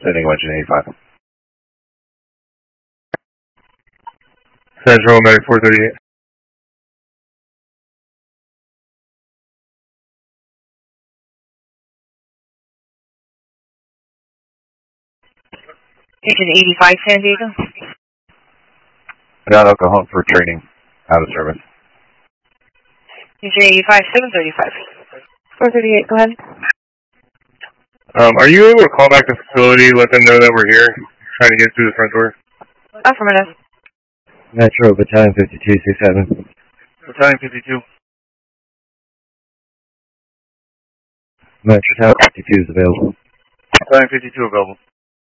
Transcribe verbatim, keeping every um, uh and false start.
Sending Engine eighty-five. Central Medic four thirty-eight. Engine eighty-five, San Diego. Got Oklahoma for training. Out of service. Engine eighty-five, seven thirty-five. four thirty-eight, go ahead. Um, are you able to call back the facility, let them know that we're here, trying to get through the front door? Affirmative. Metro, Battalion fifty-two, six seven. Battalion fifty-two. Metro, Tower fifty-two is available. Battalion fifty-two available.